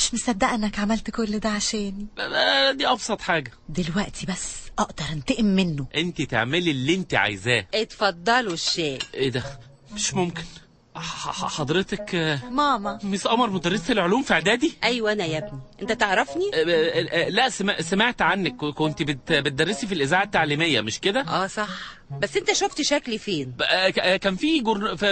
مش مصدقه انك عملت كل ده عشاني. دي ابسط حاجه. دلوقتي بس اقدر انتقم منه. انت تعملي اللي انت عايزاه. اتفضلوا الشاي. ايه ده؟ مش ممكن. حضرتك ماما ميس قمر مدرسة العلوم في اعدادي؟ ايوه انا يا ابني. انت تعرفني؟ لا سمعت عنك. كنت بتدرسي في الاذاعه التعليميه مش كده؟ صح. بس انت شفت شكلي فين؟ كان في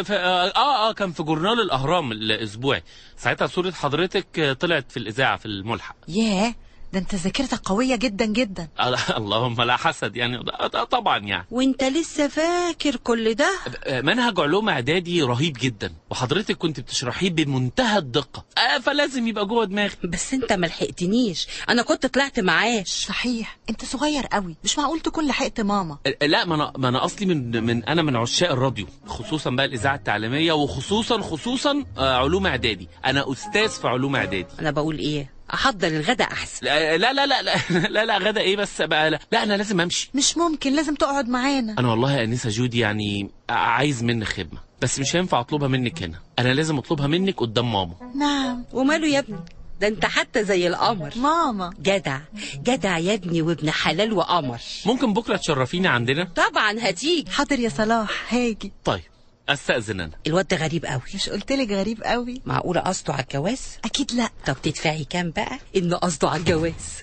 كان في جورنال الاهرام الاسبوعي. ساعتها صوره حضرتك طلعت في الاذاعه في الملحق. ياه، ده انت ذاكرتك قوية جدا جدا. اللهم لا حسد يعني. طبعا يعني. وانت لسه فاكر كل ده؟ منهج علوم اعدادي رهيب جدا، وحضرتك كنت بتشرحيه بمنتهى الدقة، فلازم يبقى جوه دماغي. بس انت ملحقتنيش، انا كنت طلعت معاش. صحيح، انت صغير قوي، مش معقول تكون لحقت ماما. لا، ما انا اصلي انا من عشاق الراديو، خصوصا بقى الاذاعة التعليمية، وخصوصا علوم اعدادي. انا استاذ في علوم اعدادي. انا بقول ايه؟ احضر الغدا احسن. لا لا لا لا لا, لا, لا غدا ايه بس بقى؟ لا انا لازم امشي. مش ممكن، لازم تقعد معانا. انا والله يا انسه جودي يعني عايز منك خدمه، بس مش هينفع اطلبها منك هنا. انا لازم اطلبها منك قدام ماما. نعم. وماله يا ابني؟ ده انت حتى زي القمر. ماما جدع جدع يا ابني، وابن حلال وقمر. ممكن بكره تشرفيني عندنا؟ طبعا هتيجي. حاضر يا صلاح، هاجي. طيب استأذن انا. الواد ده غريب قوي. مش قلتلك غريب قوي؟ معقوله قصده على الجواز؟ اكيد لا. طب تدفعي كام بقى انه قصده على الجواز؟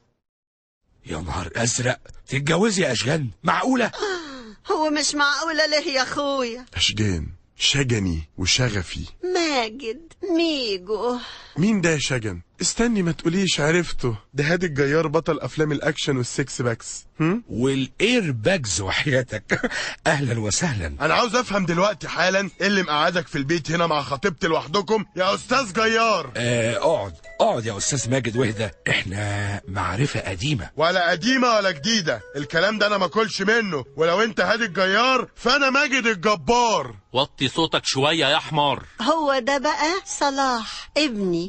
يا نهار ازرق، تتجوزي يا اشجان؟ معقوله؟ هو مش معقوله ليه يا اخويا؟ اشجان شجني وشغفي. ماجد ميجو. مين ده يا شجن؟ استني ما تقوليش عرفته، ده هادي الجيار بطل افلام الاكشن والسكس باكس. والاير باجز وحياتك. اهلا وسهلا. انا عاوز افهم دلوقتي حالا ايه اللي مقعدك في البيت هنا مع خطيبتي لوحدكم يا استاذ جيار؟ اقعد يا استاذ ماجد واهدى، احنا معرفه قديمه. ولا قديمه ولا جديده، الكلام ده انا ما اكلش منه. ولو انت هادي الجيار فانا ماجد الجبار. وطي صوتك شويه يا حمار. هو ده بقى صلاح ابني.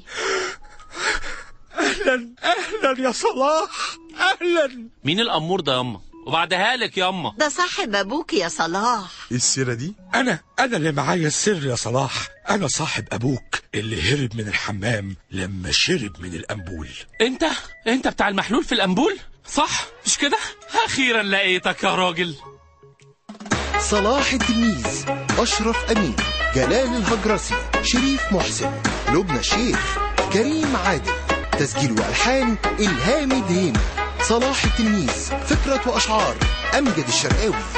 اهلا يا صلاح، اهلا. مين الامور ده ياما؟ وبعدها لك ياما. ده صاحب ابوك يا صلاح. ايه السيره دي؟ انا اللي معايا السر يا صلاح. انا صاحب ابوك اللي هرب من الحمام لما شرب من الانبول. انت بتاع المحلول في الانبول، صح مش كده؟ اخيرا لقيتك يا راجل. صلاح التلميذ، أشرف أمين، جلال الهجرسي، شريف محسن، لبنى الشيخ، كريم عادل. تسجيل وألحان إلهام دهيم. صلاح التلميذ، فكرة وأشعار أمجد الشرقاوي.